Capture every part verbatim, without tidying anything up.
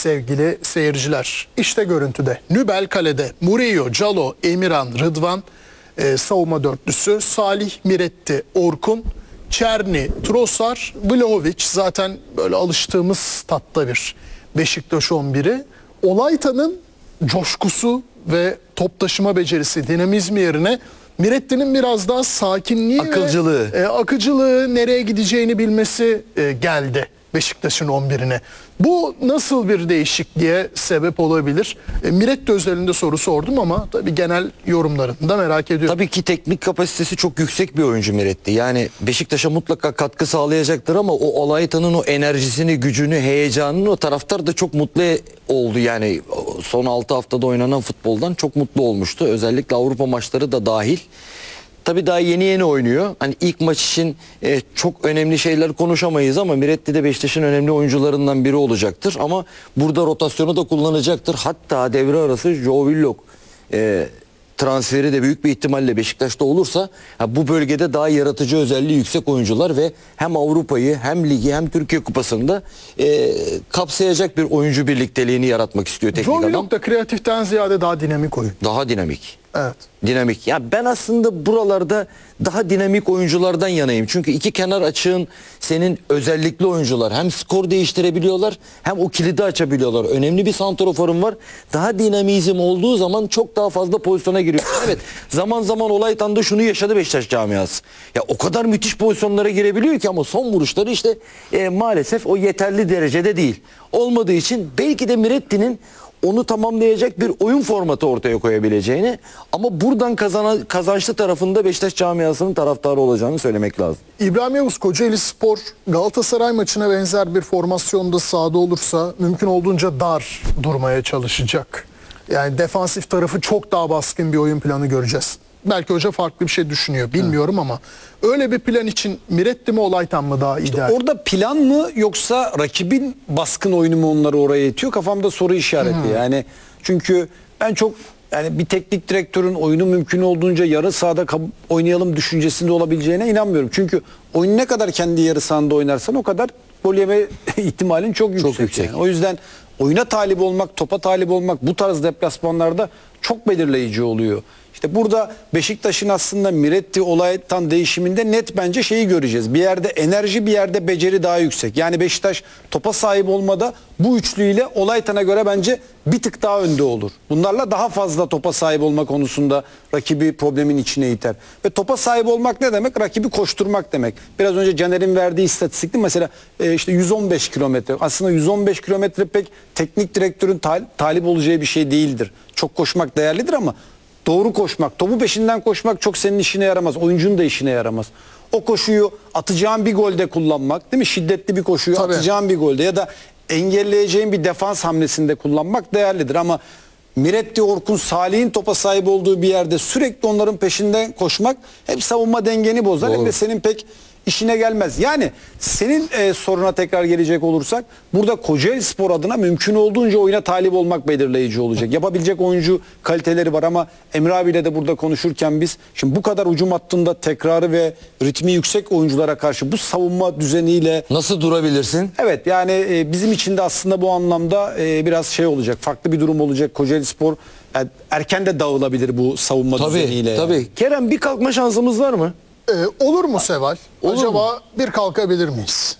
sevgili seyirciler. İşte görüntüde. Nübel kalede Murillo, Calo, Emirhan, Rıdvan e, savunma dörtlüsü. Salih, Miretti, Orkun, Çerni, Trossard, Vlahovic. Zaten böyle alıştığımız tatta bir Beşiktaş on biri. Olayta'nın coşkusu ve top taşıma becerisi, dinamizmi yerine Miretti'nin biraz daha sakinliği akılcılığı. ve e, akıcılığı, nereye gideceğini bilmesi e, geldi Beşiktaş'ın on birine. Bu nasıl bir değişikliğe sebep olabilir? E, Miretti özelinde soru sordum ama tabii genel yorumlarını da merak ediyorum. Tabii ki teknik kapasitesi çok yüksek bir oyuncu Miretti. Yani Beşiktaş'a mutlaka katkı sağlayacaktır ama o Olayta'nın o enerjisini, gücünü, heyecanını o taraftar da çok mutlu oldu. Yani son altı haftada oynanan futboldan çok mutlu olmuştu. Özellikle Avrupa maçları da dahil. Tabii daha yeni yeni oynuyor. Hani ilk maç için e, çok önemli şeyler konuşamayız ama Miretti de Beşiktaş'ın önemli oyuncularından biri olacaktır. Ama burada rotasyonu da kullanacaktır. Hatta devre arası Joe Willock e, transferi de büyük bir ihtimalle Beşiktaş'ta olursa ha, bu bölgede daha yaratıcı özelliği yüksek oyuncular ve hem Avrupa'yı hem ligi hem Türkiye Kupası'nda e, kapsayacak bir oyuncu birlikteliğini yaratmak istiyor teknik Joe adam. Willock da kreatiften ziyade daha dinamik oyun. Daha dinamik. Evet. Dinamik. Ya ben aslında buralarda daha dinamik oyunculardan yanayım. Çünkü iki kenar açığın senin özellikli oyuncular. Hem skor değiştirebiliyorlar hem o kilidi açabiliyorlar. Önemli bir santraforun var. Daha dinamizm olduğu zaman çok daha fazla pozisyona giriyor. Evet, zaman zaman Olaytan'da şunu yaşadı Beşiktaş camiası. Ya o kadar müthiş pozisyonlara girebiliyor ki ama son vuruşları işte e, maalesef o yeterli derecede değil. Olmadığı için belki de Miretti'nin onu tamamlayacak bir oyun formatı ortaya koyabileceğini ama buradan kazanan, kazançlı tarafında Beşiktaş camiasının taraftarı olacağını söylemek lazım. İbrahim Yavuz, Kocaelispor Galatasaray maçına benzer bir formasyonda sahada olursa mümkün olduğunca dar durmaya çalışacak. Yani defansif tarafı çok daha baskın bir oyun planı göreceğiz. Belki hoca farklı bir şey düşünüyor, bilmiyorum, hı, ama öyle bir plan için Miretti mi Olaytan mı daha İşte ideal? orada plan mı yoksa rakibin baskın oyunu mu onları oraya itiyor? Kafamda soru işareti. Hmm. Yani çünkü ben çok yani bir teknik direktörün oyunu mümkün olduğunca yarı sahada oynayalım düşüncesinde olabileceğine inanmıyorum. Çünkü oyun ne kadar kendi yarı sahanda oynarsan o kadar gol yeme ihtimalin çok yüksek. Çok yüksek. Yani. O yüzden oyuna talip olmak, topa talip olmak bu tarz deplasmanlarda çok belirleyici oluyor. İşte burada Beşiktaş'ın aslında Miretti, Olaytan değişiminde net bence şeyi göreceğiz. Bir yerde enerji, bir yerde beceri daha yüksek. Yani Beşiktaş topa sahip olmada bu üçlüyle Olaytan'a göre bence bir tık daha önde olur. Bunlarla daha fazla topa sahip olma konusunda rakibi problemin içine iter. Ve topa sahip olmak ne demek? Rakibi koşturmak demek. Biraz önce Caner'in verdiği istatistikti. Mesela e, işte yüz on beş kilometre. Aslında yüz on beş kilometre pek teknik direktörün tal talip olacağı bir şey değildir. Çok koşmak değerlidir ama doğru koşmak, topu peşinden koşmak çok senin işine yaramaz. Oyuncunun da işine yaramaz. O koşuyu atacağın bir golde kullanmak, değil mi? Şiddetli bir koşuyu Tabii. atacağın bir golde ya da engelleyeceğin bir defans hamlesinde kullanmak değerlidir. Ama Miretti, Orkun, Salih'in topa sahip olduğu bir yerde sürekli onların peşinden koşmak hep savunma dengeni bozar. Doğru. Hem de senin pek işine gelmez. Yani senin e, soruna tekrar gelecek olursak burada Kocaelispor adına mümkün olduğunca oyuna talip olmak belirleyici olacak. Yapabilecek oyuncu kaliteleri var ama Emre abiyle de burada konuşurken biz şimdi bu kadar ucum hattında tekrarı ve ritmi yüksek oyunculara karşı bu savunma düzeniyle nasıl durabilirsin? Evet, yani e, bizim için de aslında bu anlamda e, biraz şey olacak. Farklı bir durum olacak. Kocaelispor yani erken de dağılabilir bu savunma Tabii, düzeniyle. tabii. Yani. Kerem, bir kalkma şansımız var mı? Ee, olur mu Seval? Olur Acaba mu? bir kalkabilir miyiz?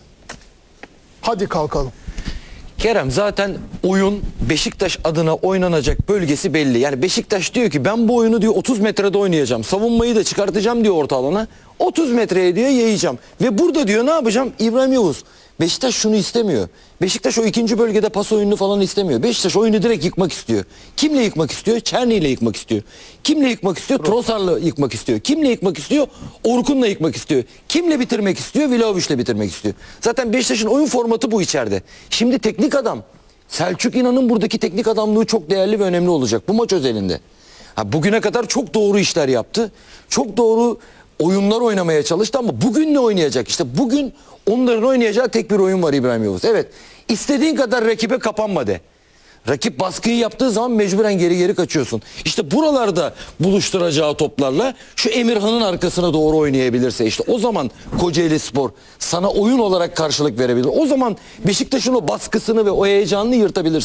Hadi kalkalım. Kerem, zaten oyun Beşiktaş adına oynanacak bölgesi belli. Yani Beşiktaş diyor ki ben bu oyunu diyor otuz metrede oynayacağım. Savunmayı da çıkartacağım diyor orta alana. otuz metreye diyor yayacağım. Ve burada diyor ne yapacağım? İbrahim Yavuz. Beşiktaş şunu istemiyor. Beşiktaş o ikinci bölgede pas oyununu falan istemiyor. Beşiktaş oyunu direkt yıkmak istiyor. Kimle yıkmak istiyor? Çerni ile yıkmak istiyor. Kimle yıkmak istiyor? Trossard'la yıkmak istiyor. Kimle yıkmak istiyor? Orkun'la yıkmak istiyor. Kimle bitirmek istiyor? Vlahovic'le bitirmek istiyor. Zaten Beşiktaş'ın oyun formatı bu içeride. Şimdi teknik adam. Selçuk İnan'ın buradaki teknik adamlığı çok değerli ve önemli olacak bu maç özelinde. Ha, bugüne kadar çok doğru işler yaptı. Çok doğru oyunlar oynamaya çalıştı ama bugün ne oynayacak? İşte bugün onların oynayacağı tek bir oyun var İbrahim Yavuz. Evet, istediğin kadar rakibe kapanma de. Rakip baskıyı yaptığı zaman mecburen geri geri kaçıyorsun. İşte buralarda buluşturacağı toplarla şu Emirhan'ın arkasına doğru oynayabilirse işte o zaman Kocaelispor sana oyun olarak karşılık verebilir. O zaman Beşiktaş'ın o baskısını ve o heyecanını yırtabilir.